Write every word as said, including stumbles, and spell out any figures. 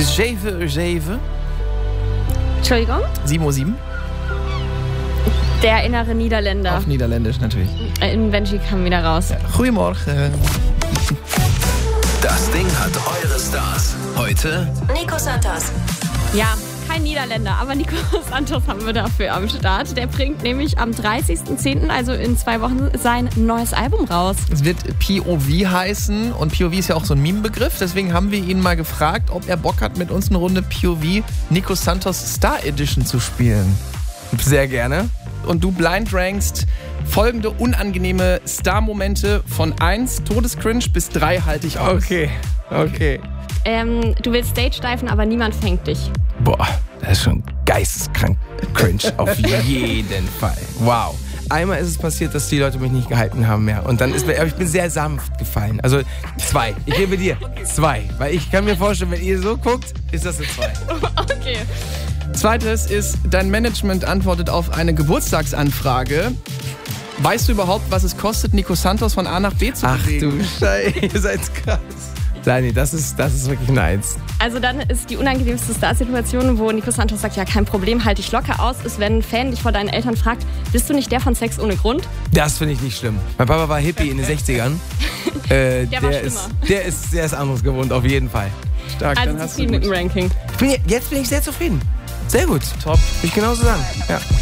is zeven uur zeven. Entschuldigung? sieben Uhr sieben. Der innere Niederländer. Auf Niederländisch natürlich. In Benji kam wieder raus. Ja. Goedemorgen. Das Ding hat eure Stars. Heute Nico Santos. Ja, kein Niederländer, aber Nico Santos haben wir dafür am Start. Der bringt nämlich am dreißigsten zehnten, also in zwei Wochen, sein neues Album raus. Es wird P O V heißen und P O V ist ja auch so ein Meme-Begriff. Deswegen haben wir ihn mal gefragt, ob er Bock hat, mit uns eine Runde P O V Nico Santos Star Edition zu spielen. Sehr gerne. Und du blind rankst folgende unangenehme Star-Momente von eins, Todescringe, bis drei halte ich aus. Okay, okay. Ähm, du willst Stage-diven, aber niemand fängt dich. Boah, das ist schon geisteskrank cringe. Auf jeden Fall. Wow. Einmal ist es passiert, dass die Leute mich nicht gehalten haben mehr. Und dann ist mir, aber ich bin sehr sanft gefallen. Also zwei. Ich gebe dir zwei. Weil ich kann mir vorstellen, wenn ihr so guckt, ist das eine zwei. Okay. Zweites ist, dein Management antwortet auf eine Geburtstagsanfrage. Weißt du überhaupt, was es kostet, Nico Santos von A nach B zu Ach bewegen? du Scheiße, ihr seid krass. Dani, das ist, das ist wirklich nice. Also dann ist die unangenehmste Star-Situation, wo Nico Santos sagt, ja kein Problem, halte ich locker aus, ist, wenn ein Fan dich vor deinen Eltern fragt, bist du nicht der von Sex ohne Grund? Das finde ich nicht schlimm. Mein Papa war Hippie in den sechzigern. Äh, Der war der, schlimmer. ist, der ist sehr ist anderes gewohnt, auf jeden Fall. Stark, Also dann hast du zufrieden mit gut. dem Ranking. Ich bin, jetzt bin ich sehr zufrieden. Sehr gut. Top. Will ich genauso sagen. Ja.